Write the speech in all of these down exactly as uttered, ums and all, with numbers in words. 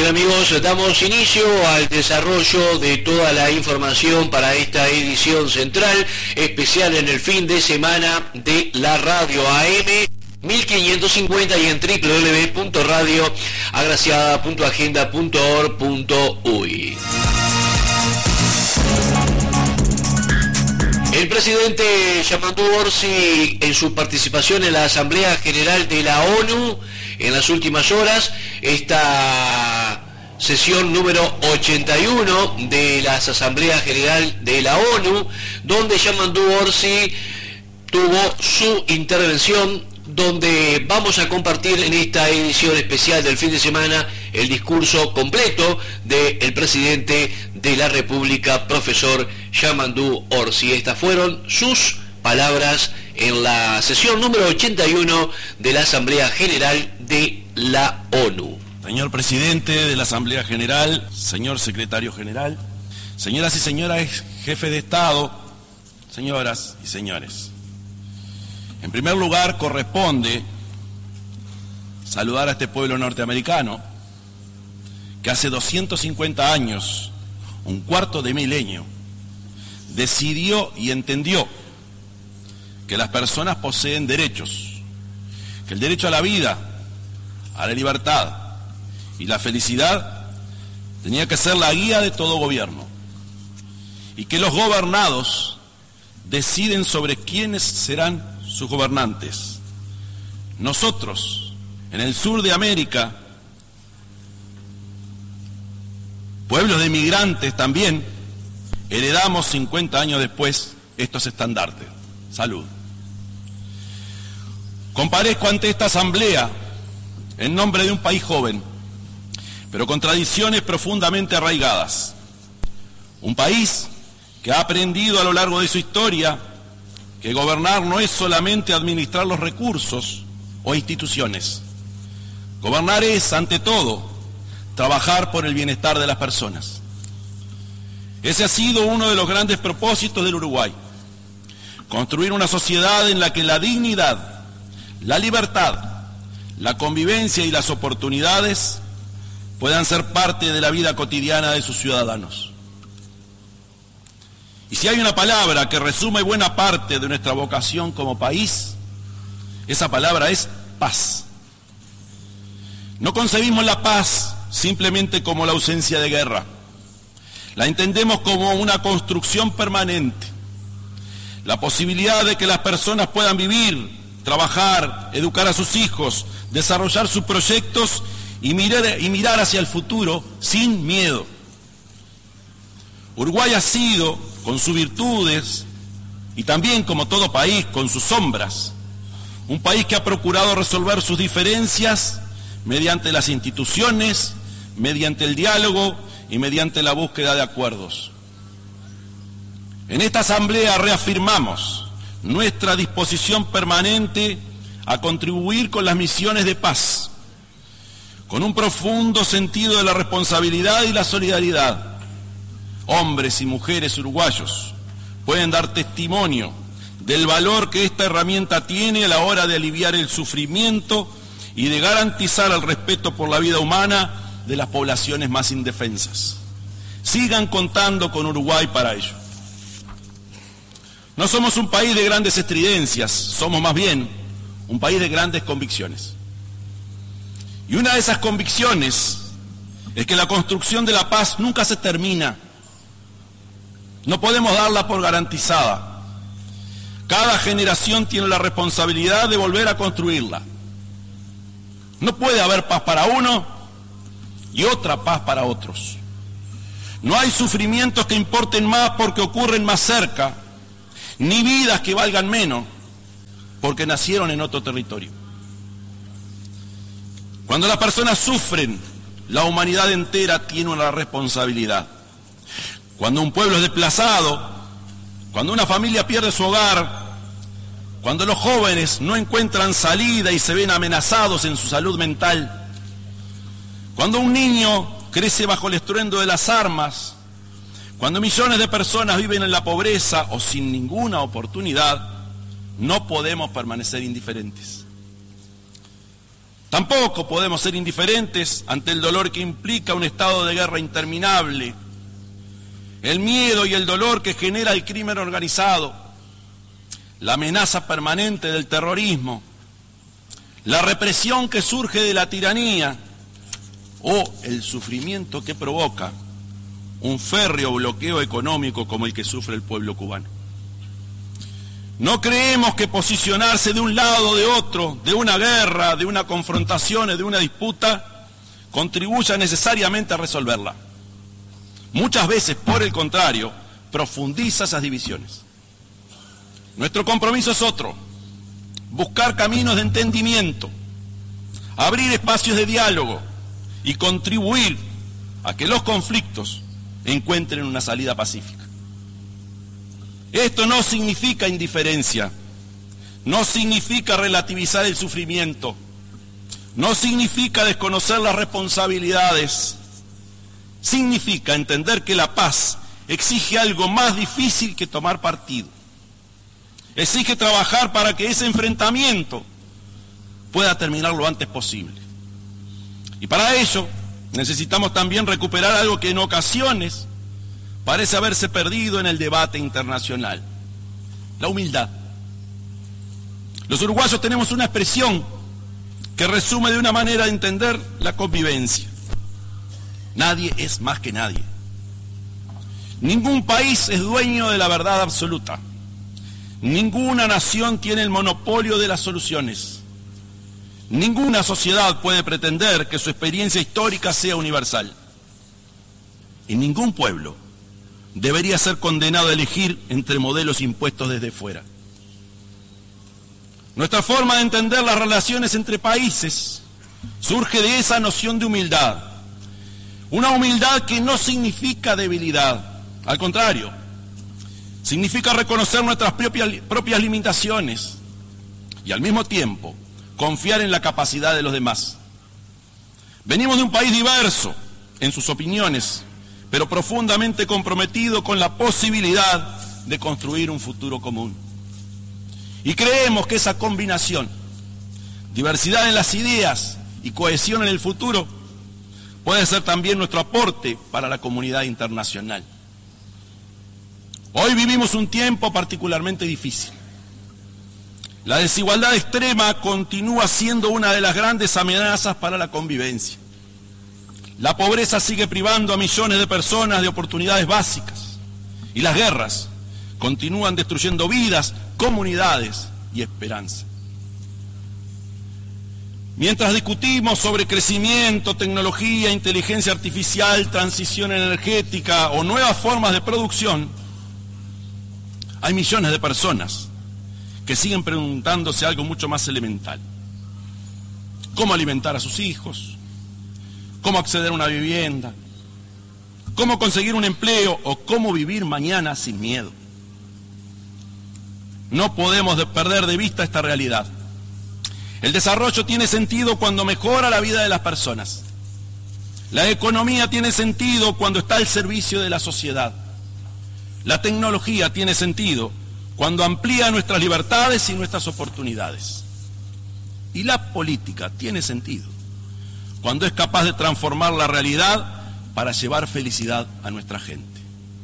Bien amigos, damos inicio al desarrollo de toda la información para esta edición central, especial en el fin de semana de la radio A M mil quinientos cincuenta y en doble u doble u doble u punto radio agraciada punto agenda punto org punto uy. El presidente Yamandu Orsi, en su participación en la Asamblea General de la ONU en las últimas horas, esta sesión número ochenta y uno de la Asamblea General de la ONU, donde Yamandu Orsi tuvo su intervención, donde vamos a compartir en esta edición especial del fin de semana el discurso completo del presidente de la República, profesor Yamandu Orsi. Estas fueron sus palabras en la sesión número ochenta y uno de la Asamblea General de la ONU. Señor presidente de la Asamblea General, señor secretario general, señoras y señores jefe de Estado, señoras y señores. En primer lugar, corresponde saludar a este pueblo norteamericano que hace doscientos cincuenta años, un cuarto de milenio, decidió y entendió que las personas poseen derechos, que el derecho a la vida, a la libertad y la felicidad tenía que ser la guía de todo gobierno, y que los gobernados deciden sobre quiénes serán sus gobernantes. Nosotros, en el sur de América, pueblos de migrantes también, heredamos cincuenta años después estos estandartes. Salud. Comparezco ante esta asamblea en nombre de un país joven, pero con tradiciones profundamente arraigadas. Un país que ha aprendido a lo largo de su historia que gobernar no es solamente administrar los recursos o instituciones. Gobernar es, ante todo, trabajar por el bienestar de las personas. Ese ha sido uno de los grandes propósitos del Uruguay. Construir una sociedad en la que la dignidad, la libertad, la convivencia y las oportunidades puedan ser parte de la vida cotidiana de sus ciudadanos. Y si hay una palabra que resume buena parte de nuestra vocación como país, esa palabra es paz. No concebimos la paz simplemente como la ausencia de guerra. La entendemos como una construcción permanente. La posibilidad de que las personas puedan vivir, trabajar, educar a sus hijos, desarrollar sus proyectos y mirar, y mirar hacia el futuro sin miedo. Uruguay ha sido, con sus virtudes, y también como todo país, con sus sombras, un país que ha procurado resolver sus diferencias mediante las instituciones, mediante el diálogo y mediante la búsqueda de acuerdos. En esta asamblea reafirmamos nuestra disposición permanente a contribuir con las misiones de paz, con un profundo sentido de la responsabilidad y la solidaridad. Hombres y mujeres uruguayos pueden dar testimonio del valor que esta herramienta tiene a la hora de aliviar el sufrimiento y de garantizar el respeto por la vida humana de las poblaciones más indefensas. Sigan contando con Uruguay para ello. No somos un país de grandes estridencias, somos más bien un país de grandes convicciones. Y una de esas convicciones es que la construcción de la paz nunca se termina. No podemos darla por garantizada. Cada generación tiene la responsabilidad de volver a construirla. No puede haber paz para uno y otra paz para otros. No hay sufrimientos que importen más porque ocurren más cerca, ni vidas que valgan menos porque nacieron en otro territorio. Cuando las personas sufren, la humanidad entera tiene una responsabilidad. Cuando un pueblo es desplazado, cuando una familia pierde su hogar, cuando los jóvenes no encuentran salida y se ven amenazados en su salud mental, cuando un niño crece bajo el estruendo de las armas, cuando millones de personas viven en la pobreza o sin ninguna oportunidad, no podemos permanecer indiferentes. Tampoco podemos ser indiferentes ante el dolor que implica un estado de guerra interminable, el miedo y el dolor que genera el crimen organizado, la amenaza permanente del terrorismo, la represión que surge de la tiranía o el sufrimiento que provoca un férreo bloqueo económico como el que sufre el pueblo cubano. No creemos que posicionarse de un lado o de otro, de una guerra, de una confrontación o de una disputa, contribuya necesariamente a resolverla. Muchas veces, por el contrario, profundiza esas divisiones. Nuestro compromiso es otro: buscar caminos de entendimiento, abrir espacios de diálogo y contribuir a que los conflictos encuentren una salida pacífica. Esto no significa indiferencia, no significa relativizar el sufrimiento, no significa desconocer las responsabilidades, significa entender que la paz exige algo más difícil que tomar partido. Exige trabajar para que ese enfrentamiento pueda terminar lo antes posible. Y para ello necesitamos también recuperar algo que en ocasiones parece haberse perdido en el debate internacional: la humildad. Los uruguayos tenemos una expresión que resume de una manera de entender la convivencia: nadie es más que nadie. Ningún país es dueño de la verdad absoluta. Ninguna nación tiene el monopolio de las soluciones. Ninguna sociedad puede pretender que su experiencia histórica sea universal. Y ningún pueblo debería ser condenado a elegir entre modelos impuestos desde fuera. Nuestra forma de entender las relaciones entre países surge de esa noción de humildad. Una humildad que no significa debilidad, al contrario, significa reconocer nuestras propias, propias limitaciones y al mismo tiempo confiar en la capacidad de los demás. Venimos de un país diverso en sus opiniones, pero profundamente comprometido con la posibilidad de construir un futuro común. Y creemos que esa combinación, diversidad en las ideas y cohesión en el futuro, puede ser también nuestro aporte para la comunidad internacional. Hoy vivimos un tiempo particularmente difícil. La desigualdad extrema continúa siendo una de las grandes amenazas para la convivencia. La pobreza sigue privando a millones de personas de oportunidades básicas y las guerras continúan destruyendo vidas, comunidades y esperanza. Mientras discutimos sobre crecimiento, tecnología, inteligencia artificial, transición energética o nuevas formas de producción, hay millones de personas que siguen preguntándose algo mucho más elemental: ¿cómo alimentar a sus hijos? ¿Cómo acceder a una vivienda? ¿Cómo conseguir un empleo? ¿O cómo vivir mañana sin miedo? No podemos perder de vista esta realidad. El desarrollo tiene sentido cuando mejora la vida de las personas. La economía tiene sentido cuando está al servicio de la sociedad. La tecnología tiene sentido cuando amplía nuestras libertades y nuestras oportunidades. Y la política tiene sentido cuando es capaz de transformar la realidad para llevar felicidad a nuestra gente.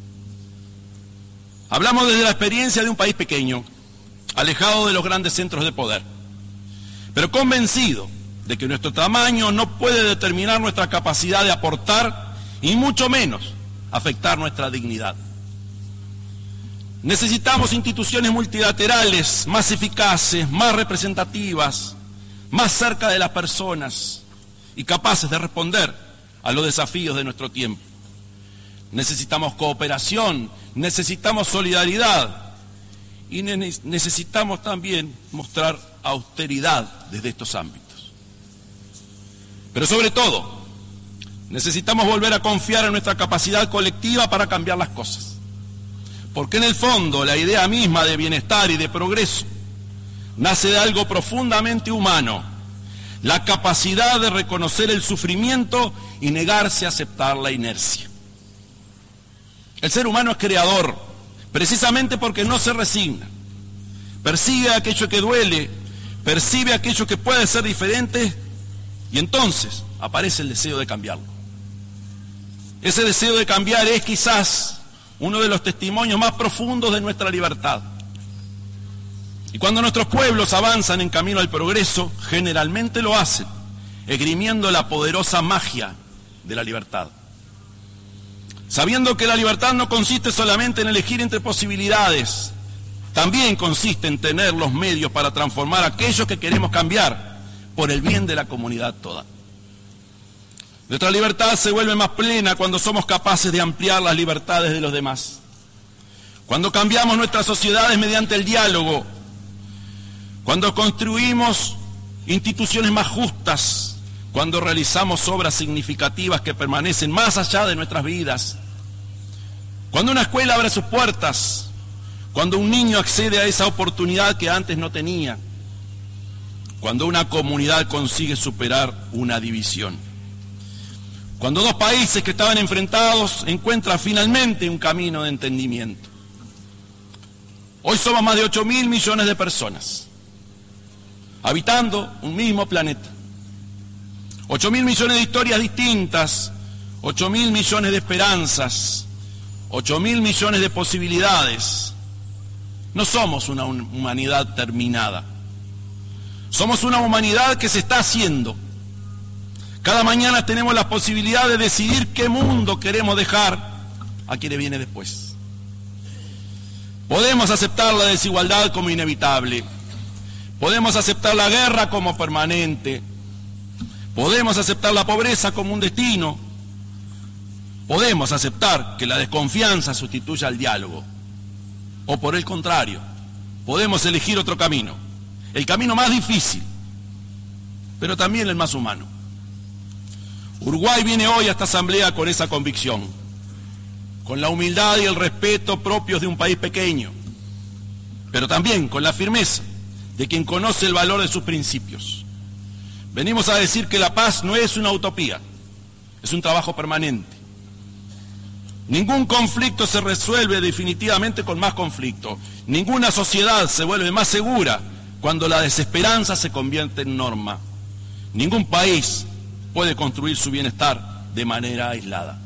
Hablamos desde la experiencia de un país pequeño, alejado de los grandes centros de poder, pero convencido de que nuestro tamaño no puede determinar nuestra capacidad de aportar y mucho menos afectar nuestra dignidad. Necesitamos instituciones multilaterales más eficaces, más representativas, más cerca de las personas y capaces de responder a los desafíos de nuestro tiempo. Necesitamos cooperación, necesitamos solidaridad y ne- necesitamos también mostrar austeridad desde estos ámbitos. Pero sobre todo, necesitamos volver a confiar en nuestra capacidad colectiva para cambiar las cosas. Porque en el fondo la idea misma de bienestar y de progreso nace de algo profundamente humano: la capacidad de reconocer el sufrimiento y negarse a aceptar la inercia. El ser humano es creador, precisamente porque no se resigna. Persigue aquello que duele, percibe aquello que puede ser diferente Y entonces aparece el deseo de cambiarlo. Ese deseo de cambiar es quizás uno de los testimonios más profundos de nuestra libertad. Y cuando nuestros pueblos avanzan en camino al progreso, generalmente lo hacen, esgrimiendo la poderosa magia de la libertad. Sabiendo que la libertad no consiste solamente en elegir entre posibilidades, también consiste en tener los medios para transformar aquello que queremos cambiar por el bien de la comunidad toda. Nuestra libertad se vuelve más plena cuando somos capaces de ampliar las libertades de los demás. Cuando cambiamos nuestras sociedades mediante el diálogo, cuando construimos instituciones más justas, cuando realizamos obras significativas que permanecen más allá de nuestras vidas, cuando una escuela abre sus puertas, cuando un niño accede a esa oportunidad que antes no tenía, cuando una comunidad consigue superar una división, cuando dos países que estaban enfrentados encuentran finalmente un camino de entendimiento. Hoy somos más de ocho mil millones de personas, habitando un mismo planeta. ocho mil millones de historias distintas, ocho mil millones de esperanzas, ocho mil millones de posibilidades. No somos una humanidad terminada. Somos una humanidad que se está haciendo. Cada mañana tenemos la posibilidad de decidir qué mundo queremos dejar a quien viene después. Podemos aceptar la desigualdad como inevitable. Podemos aceptar la guerra como permanente. Podemos aceptar la pobreza como un destino. Podemos aceptar que la desconfianza sustituya al diálogo. O por el contrario, podemos elegir otro camino. El camino más difícil, pero también el más humano. Uruguay viene hoy a esta asamblea con esa convicción, con la humildad y el respeto propios de un país pequeño, pero también con la firmeza de quien conoce el valor de sus principios. Venimos a decir que la paz no es una utopía, es un trabajo permanente. Ningún conflicto se resuelve definitivamente con más conflicto. Ninguna sociedad se vuelve más segura cuando la desesperanza se convierte en norma. Ningún país puede construir su bienestar de manera aislada.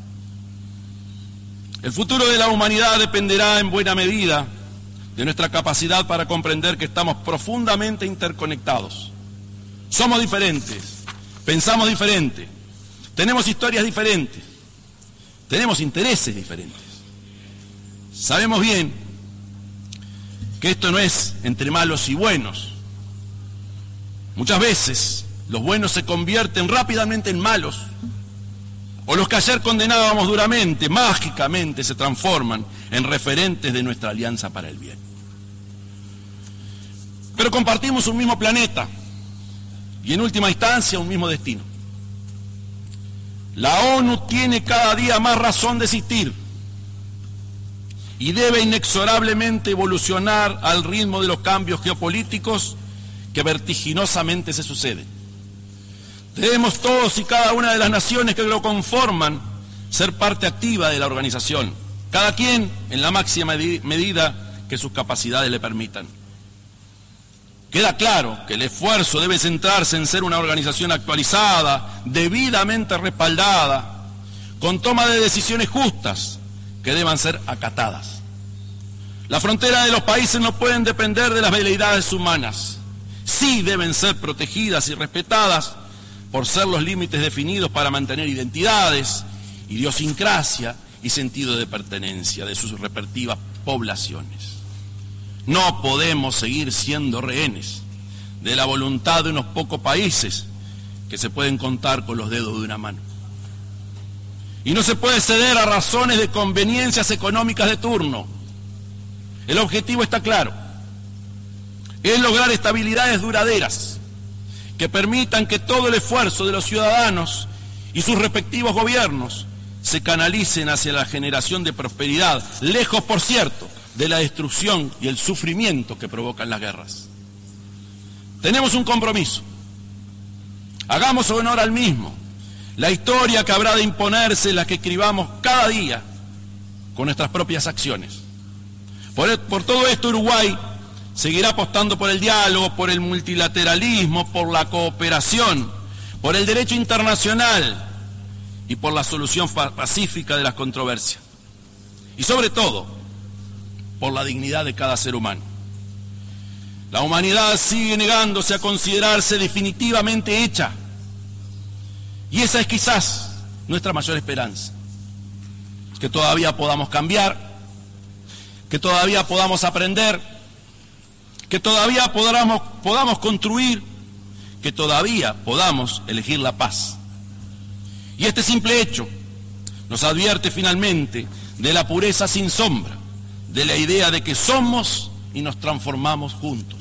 El futuro de la humanidad dependerá en buena medida de nuestra capacidad para comprender que estamos profundamente interconectados. Somos diferentes, pensamos diferente, tenemos historias diferentes, tenemos intereses diferentes. Sabemos bien que esto no es entre malos y buenos. Muchas veces los buenos se convierten rápidamente en malos, o los que ayer condenábamos duramente, mágicamente se transforman en referentes de nuestra alianza para el bien. Pero compartimos un mismo planeta y en última instancia un mismo destino. La ONU tiene cada día más razón de existir y debe inexorablemente evolucionar al ritmo de los cambios geopolíticos que vertiginosamente se suceden. Debemos todos y cada una de las naciones que lo conforman ser parte activa de la organización, cada quien en la máxima medida que sus capacidades le permitan. Queda claro que el esfuerzo debe centrarse en ser una organización actualizada, debidamente respaldada, con toma de decisiones justas que deban ser acatadas. Las fronteras de los países no pueden depender de las veleidades humanas. Sí deben ser protegidas y respetadas por ser los límites definidos para mantener identidades, idiosincrasia y sentido de pertenencia de sus respectivas poblaciones. No podemos seguir siendo rehenes de la voluntad de unos pocos países que se pueden contar con los dedos de una mano. Y no se puede ceder a razones de conveniencias económicas de turno. El objetivo está claro: es lograr estabilidades duraderas que permitan que todo el esfuerzo de los ciudadanos y sus respectivos gobiernos se canalicen hacia la generación de prosperidad, lejos, por cierto, de la destrucción y el sufrimiento que provocan las guerras. Tenemos un compromiso. Hagamos honor al mismo. La historia que habrá de imponerse es la que escribamos cada día con nuestras propias acciones. Por, por todo esto, Uruguay seguirá apostando por el diálogo, por el multilateralismo, por la cooperación, por el derecho internacional y por la solución pacífica de las controversias. Y sobre todo, por la dignidad de cada ser humano. La humanidad sigue negándose a considerarse definitivamente hecha. Y esa es quizás nuestra mayor esperanza. Que todavía podamos cambiar, que todavía podamos aprender, que todavía podamos, podamos construir, que todavía podamos elegir la paz. Y este simple hecho nos advierte finalmente de la pureza sin sombra, de la idea de que somos y nos transformamos juntos.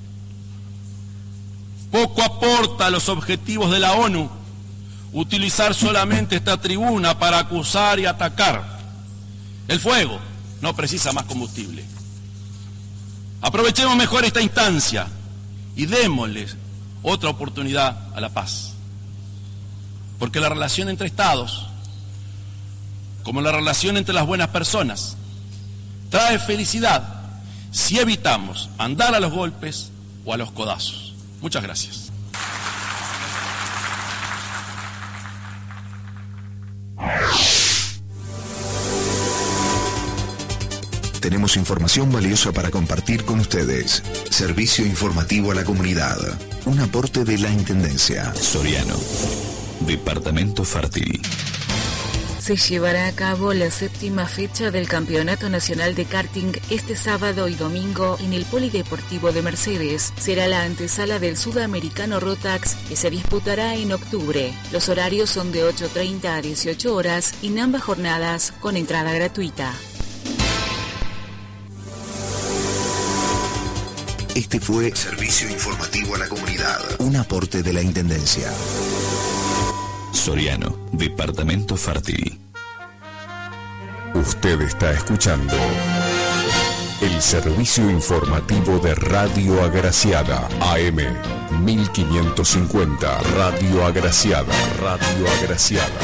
Poco aporta a los objetivos de la ONU utilizar solamente esta tribuna para acusar y atacar. El fuego no precisa más combustible. Aprovechemos mejor esta instancia y démosles otra oportunidad a la paz. Porque la relación entre estados, como la relación entre las buenas personas, trae felicidad si evitamos andar a los golpes o a los codazos. Muchas gracias. Tenemos información valiosa para compartir con ustedes. Servicio informativo a la comunidad. Un aporte de la Intendencia. Soriano, Departamento Fértil. Se llevará a cabo la séptima fecha del Campeonato Nacional de Karting este sábado y domingo en el Polideportivo de Mercedes. Será la antesala del Sudamericano Rotax que se disputará en octubre. Los horarios son de ocho treinta a dieciocho horas y en ambas jornadas con entrada gratuita. Este fue Servicio Informativo a la Comunidad. Un aporte de la Intendencia. Soriano, Departamento Fértil. Usted está escuchando el servicio informativo de Radio Agraciada, A M mil quinientos cincuenta, Radio Agraciada, Radio Agraciada.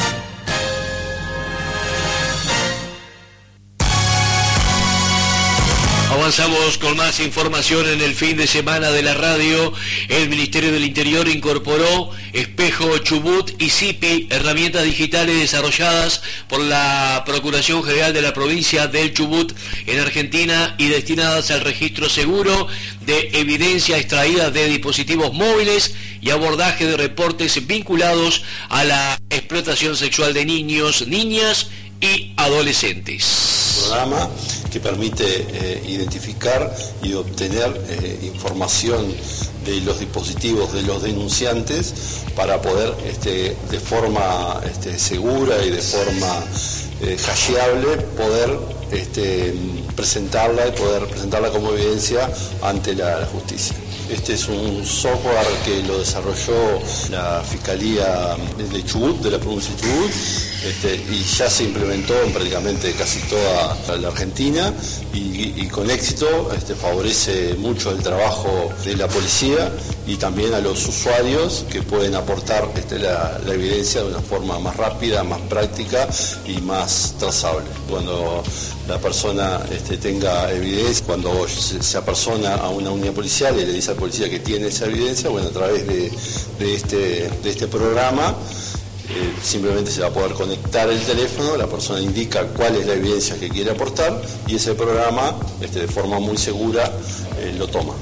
Avanzamos con más información en el fin de semana de la radio. El Ministerio del Interior incorporó Espejo Chubut y SIPI, herramientas digitales desarrolladas por la Procuración General de la Provincia del Chubut en Argentina y destinadas al registro seguro de evidencia extraída de dispositivos móviles y abordaje de reportes vinculados a la explotación sexual de niños, niñas y adolescentes. Programa que permite eh, identificar y obtener eh, información de los dispositivos de los denunciantes para poder este, de forma este, segura y de forma eh, hasheable poder este, presentarla y poder presentarla como evidencia ante la, la justicia. Este es un software que lo desarrolló la Fiscalía de Chubut, de la provincia de Chubut, este, y ya se implementó en prácticamente casi toda la Argentina y, y con éxito este, favorece mucho el trabajo de la policía y también a los usuarios que pueden aportar este, la, la evidencia de una forma más rápida, más práctica y más trazable. Cuando la persona este, tenga evidencia, cuando se, se apersona a una unidad policial y le dice al policía que tiene esa evidencia, bueno, a través de, de, este, de este programa eh, simplemente se va a poder conectar el teléfono, la persona indica cuál es la evidencia que quiere aportar y ese programa este, de forma muy segura eh, lo toma.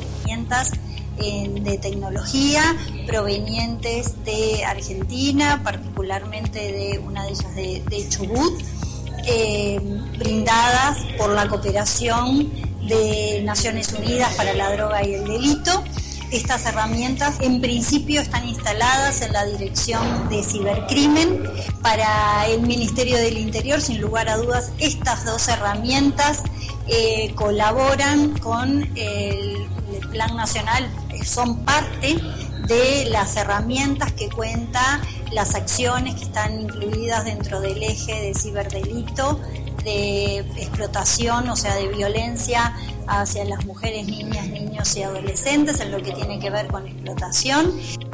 De tecnología provenientes de Argentina, particularmente de una de ellas de, de Chubut, eh, brindadas por la cooperación de Naciones Unidas para la Droga y el Delito. Estas herramientas en principio están instaladas en la Dirección de Cibercrimen. Para el Ministerio del Interior, sin lugar a dudas, estas dos herramientas eh, colaboran con el, el Plan Nacional, eh, son parte de las herramientas que cuenta las acciones que están incluidas dentro del eje de ciberdelito, de explotación, o sea, de violencia hacia las mujeres, niñas, niños y adolescentes, en lo que tiene que ver con explotación.